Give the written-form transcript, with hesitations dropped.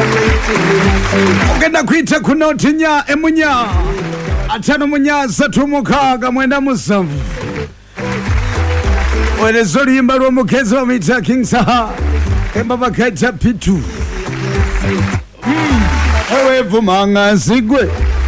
ogenda kwita kunoti nya emunya atano munya satu mukaga mwenda musanvu werezo luyimba lw'omukezi bamuyita King Saha kemba bakaita pitu ewe vumanga nsigwe